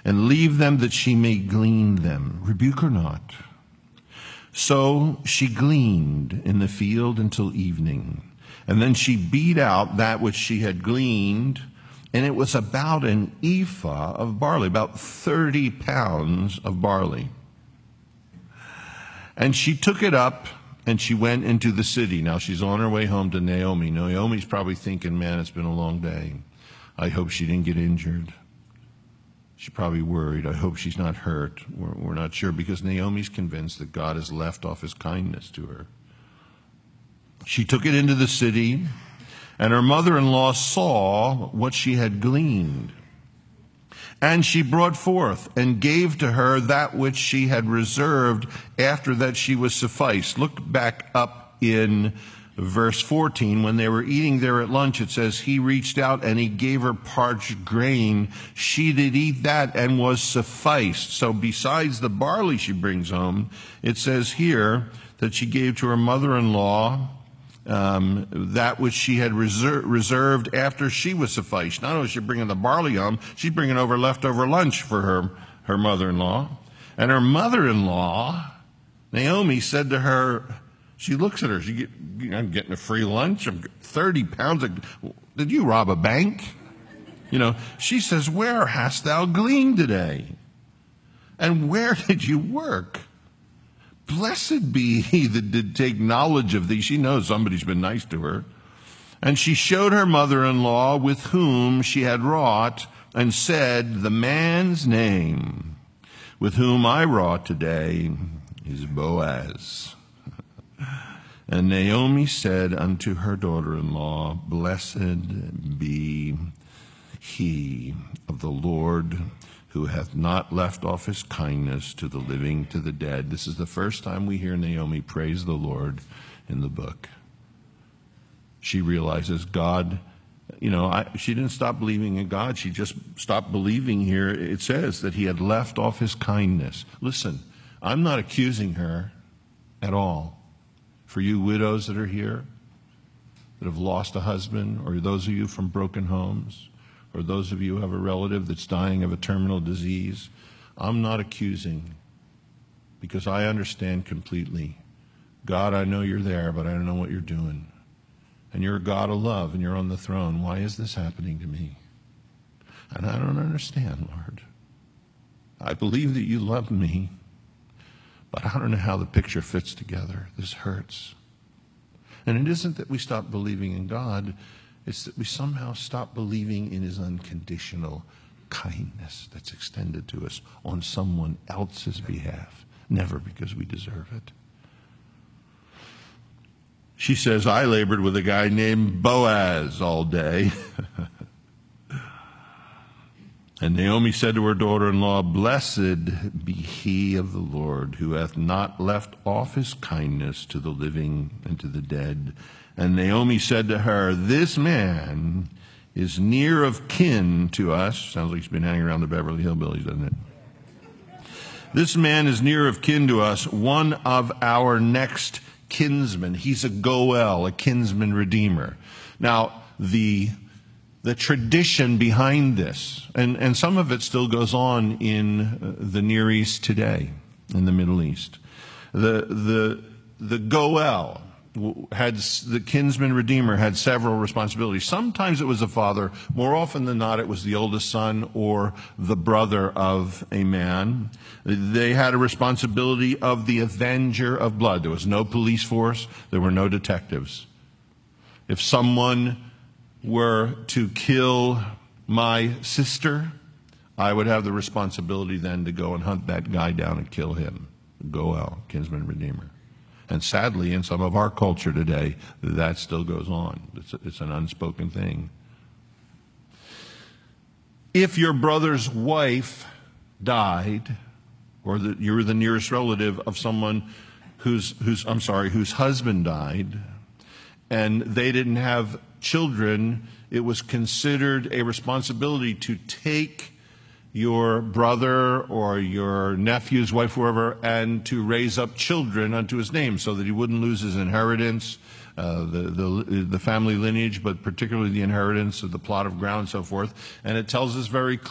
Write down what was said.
and leave them that she may glean them. Rebuke her not. So she gleaned in the field until evening. And then she beat out that which she had gleaned, and it was about an ephah of barley, about 30 pounds of barley. And she took it up, and she went into the city. Now she's on her way home to Naomi. Naomi's probably thinking, man, it's been a long day. I hope she didn't get injured. She's probably worried. I hope she's not hurt. We're not sure, because Naomi's convinced that God has left off his kindness to her. She took it into the city, and her mother-in-law saw what she had gleaned. And she brought forth and gave to her that which she had reserved after that she was sufficed. Look back up in verse 14. When they were eating there at lunch, it says, he reached out and he gave her parched grain. She did eat that and was sufficed. So besides the barley she brings home, it says here that she gave to her mother-in-law that which she had reserved after she was sufficed. Not only is she bringing the barley home, she's bringing over leftover lunch for her mother-in-law. And her mother-in-law, Naomi, said to her, she looks at her, I'm getting a free lunch, I'm 30 pounds. Did you rob a bank? She says, where hast thou gleaned today? And where did you work? Blessed be he that did take knowledge of thee. She knows somebody's been nice to her. And she showed her mother-in-law with whom she had wrought, and said, the man's name with whom I wrought today is Boaz. And Naomi said unto her daughter-in-law, blessed be he of the Lord, who hath not left off his kindness to the living, to the dead. This is the first time we hear Naomi praise the Lord in the book. She realizes God, she didn't stop believing in God. She just stopped believing here. It says that he had left off his kindness. Listen, I'm not accusing her at all. For you widows that are here, that have lost a husband, or those of you from broken homes, or those of you who have a relative that's dying of a terminal disease, I'm not accusing, because I understand completely. God, I know you're there, but I don't know what you're doing. And you're a God of love, and you're on the throne. Why is this happening to me? And I don't understand, Lord. I believe that you love me, but I don't know how the picture fits together. This hurts. And it isn't that we stop believing in God. It's that we somehow stop believing in his unconditional kindness that's extended to us on someone else's behalf, never because we deserve it. She says, I labored with a guy named Boaz all day. And Naomi said to her daughter-in-law, blessed be he of the Lord, who hath not left off his kindness to the living and to the dead. And Naomi said to her, this man is near of kin to us. Sounds like he's been hanging around the Beverly Hillbillies, doesn't it? This man is near of kin to us, one of our next kinsmen. He's a Goel, a kinsman redeemer. Now, the tradition behind this, and some of it still goes on in the Near East today, in the Middle East. The Goel, the kinsman redeemer, had several responsibilities. Sometimes it was the father. More often than not, it was the oldest son or the brother of a man. They had a responsibility of the avenger of blood. There was no police force. There were no detectives. If someone were to kill my sister, I would have the responsibility then to go and hunt that guy down and kill him. Goel, kinsman redeemer. And sadly, in some of our culture today, that still goes on. It's an unspoken thing. If your brother's wife died, or that you were the nearest relative of someone whose husband died, and they didn't have children, it was considered a responsibility to take your brother or your nephew's wife, whoever, and to raise up children unto his name so that he wouldn't lose his inheritance, the family lineage, but particularly the inheritance of the plot of ground and so forth. And it tells us very